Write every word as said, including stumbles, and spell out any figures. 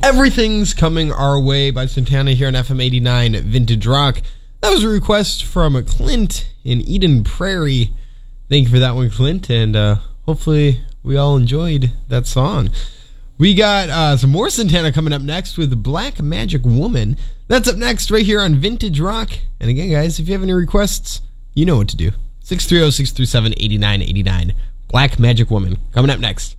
Everything's Coming Our Way by Santana here on F M eighty-nine Vintage Rock. That was a request from Clint in Eden Prairie. Thank you for that one, Clint, and uh, hopefully we all enjoyed that song. We got uh, some more Santana coming up next with Black Magic Woman. That's up next right here on Vintage Rock. And again, guys, if you have any requests, you know what to do. six three zero, six three seven, eight nine eight nine. Black Magic Woman coming up next.